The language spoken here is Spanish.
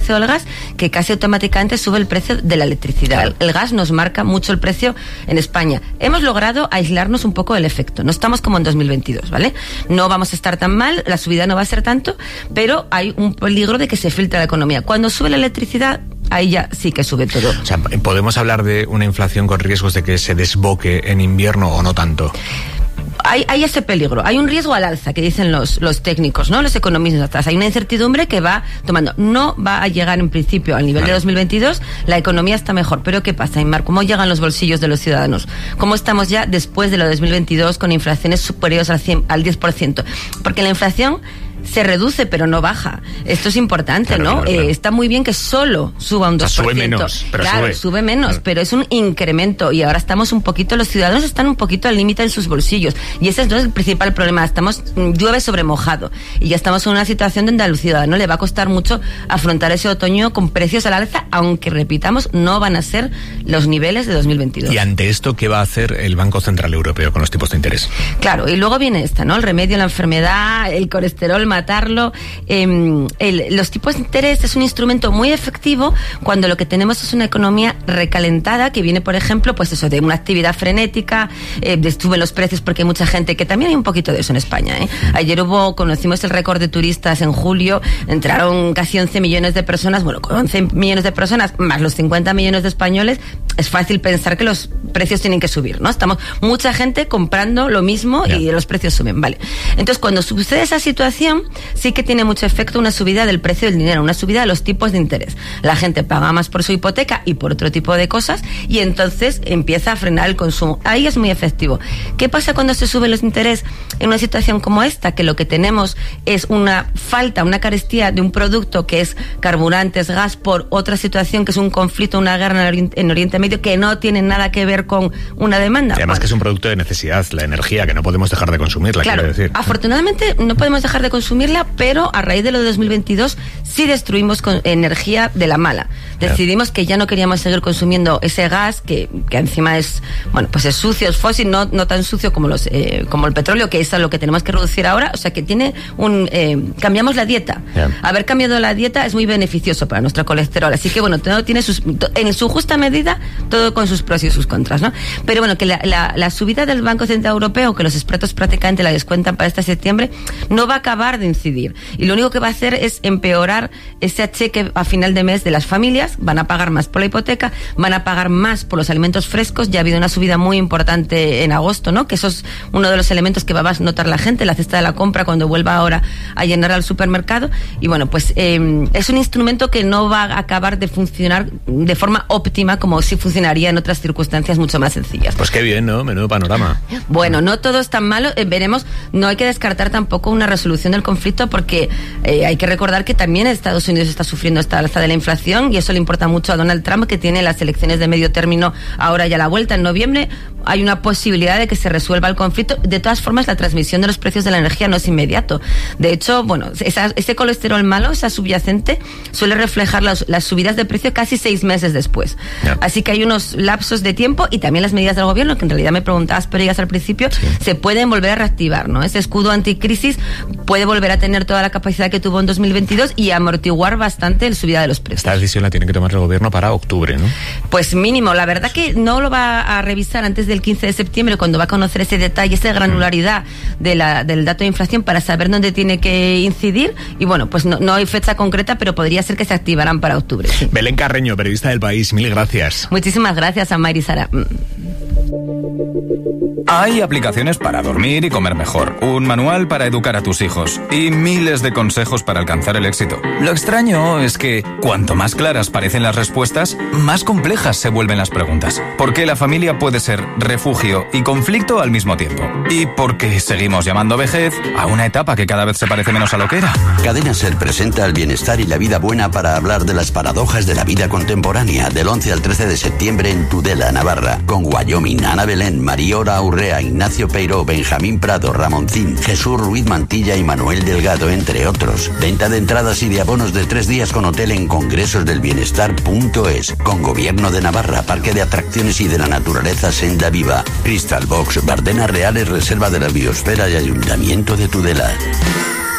precio del gas que casi automáticamente sube el precio de la electricidad. Claro. El gas nos marca mucho el precio en España. Hemos logrado aislarnos un poco del efecto. No estamos como en 2022, ¿vale? No vamos a estar tan mal, la subida no va a ser tanto, pero hay un peligro de que se filtre la economía. Cuando sube la electricidad, ahí ya sí que sube todo. O sea, ¿podemos hablar de una inflación con riesgos de que se desboque en invierno o no tanto? Hay ese peligro, hay un riesgo al alza que dicen los técnicos, ¿no? Los economistas. Hay una incertidumbre que va tomando. No va a llegar en principio al nivel de 2022, la economía está mejor. Pero ¿qué pasa, Inmar? ¿Cómo llegan los bolsillos de los ciudadanos? ¿Cómo estamos ya después de lo de 2022 con inflaciones superiores al 10%? Porque la inflación se reduce pero no baja. Esto es importante, claro, ¿no? Claro. Está muy bien que solo suba un 2%. Sube menos, pero claro, sube menos, pero es un incremento y ahora estamos un poquito, los ciudadanos están un poquito al límite en sus bolsillos y ese es el principal problema. Llueve sobre mojado y ya estamos en una situación donde al ciudadano le va a costar mucho afrontar ese otoño con precios al alza, aunque repitamos, no van a ser los niveles de 2022. Y ante esto, ¿qué va a hacer el Banco Central Europeo con los tipos de interés? Claro, y luego viene esta, ¿no? El remedio a la enfermedad, el colesterol, matarlo. Los tipos de interés es un instrumento muy efectivo cuando lo que tenemos es una economía recalentada que viene, por ejemplo, pues eso, de una actividad frenética, suben los precios porque hay mucha gente, que también hay un poquito de eso en España, ¿eh? Ayer conocimos el récord de turistas en julio, entraron casi 11 millones de personas, bueno, con 11 millones de personas más los 50 millones de españoles, es fácil pensar que los precios tienen que subir, ¿no? Estamos mucha gente comprando lo mismo y los precios suben, vale. Entonces, cuando sucede esa situación, sí que tiene mucho efecto una subida del precio del dinero, una subida de los tipos de interés. La gente paga más por su hipoteca y por otro tipo de cosas y entonces empieza a frenar el consumo. Ahí es muy efectivo. ¿Qué pasa cuando se suben los intereses en una situación como esta? Que lo que tenemos es una falta, una carestía de un producto que es carburantes, gas, por otra situación que es un conflicto, una guerra en Oriente Medio que no tiene nada que ver con una demanda. Y además que es un producto de necesidad, la energía, que no podemos dejar de consumirla, claro, quiero decir. Afortunadamente no podemos dejar de consumirla, pero a raíz de lo de 2022 sí destruimos energía de la mala. Decidimos que ya no queríamos seguir consumiendo ese gas que encima es, bueno, pues es sucio, es fósil, no tan sucio como como el petróleo, que es a lo que tenemos que reducir ahora. O sea que tiene cambiamos la dieta. Haber cambiado la dieta es muy beneficioso para nuestro colesterol. Así que bueno, todo tiene en su justa medida, todo con sus pros y sus contras, ¿no? Pero bueno, que la subida del Banco Central Europeo, que los expertos prácticamente la descuentan para este septiembre, no va a acabar de incidir. Y lo único que va a hacer es empeorar ese cheque a final de mes de las familias. Van a pagar más por la hipoteca, van a pagar más por los alimentos frescos. Ya ha habido una subida muy importante en agosto, ¿no? Que eso es uno de los elementos que va a notar la gente, la cesta de la compra, cuando vuelva ahora a llenar al supermercado. Y bueno, pues es un instrumento que no va a acabar de funcionar de forma óptima como si funcionaría en otras circunstancias mucho más sencillas. Pues qué bien, ¿no? Menudo panorama. Bueno, no todo es tan malo. Veremos, no hay que descartar tampoco una resolución del conflicto porque hay que recordar que también Estados Unidos está sufriendo esta alza de la inflación y eso le importa mucho a Donald Trump, que tiene las elecciones de medio término ahora ya a la vuelta en noviembre. Hay una posibilidad de que se resuelva el conflicto. De todas formas, la transmisión de los precios de la energía no es inmediato. De hecho, bueno, ese colesterol malo, esa subyacente, suele reflejar las subidas de precio casi 6 meses después. Así que hay unos lapsos de tiempo y también las medidas del gobierno, que en realidad me preguntabas, Peregas, al principio, se pueden volver a reactivar, ¿no? Ese escudo anticrisis puede volver a tener toda la capacidad que tuvo en 2022 y amortiguar bastante la subida de los precios. Esta decisión la tiene que tomar el gobierno para octubre, ¿no? Pues mínimo. La verdad que no lo va a revisar antes del 15 de septiembre, cuando va a conocer ese detalle, esa granularidad del dato de inflación para saber dónde tiene que incidir. Y bueno, pues no hay fecha concreta, pero podría ser que se activarán para octubre. Sí. Belén Carreño, periodista del País, mil gracias. Muchísimas gracias a Mayra y Sara. Hay aplicaciones para dormir y comer mejor, un manual para educar a tus hijos y miles de consejos para alcanzar el éxito. Lo extraño es que cuanto más claras parecen las respuestas, más complejas se vuelven las preguntas. ¿Por qué la familia puede ser refugio y conflicto al mismo tiempo? ¿Y por qué seguimos llamando vejez a una etapa que cada vez se parece menos a lo que era? Cadena SER presenta el bienestar y la vida buena para hablar de las paradojas de la vida contemporánea, del 11 al 13 de septiembre en Tudela, Navarra, con Wyoming, Ana Belén, Mariora Aurrea, Ignacio Peiró, Benjamín Prado, Ramoncín, Jesús Ruiz Mantilla y Manuel Delgado, entre otros. Venta de entradas y de abonos de 3 días con hotel en congresosdelbienestar.es, con Gobierno de Navarra, Parque de Atracciones y de la Naturaleza Senda Viva, Crystal Box, Bardenas Reales, Reserva de la Biosfera y Ayuntamiento de Tudela.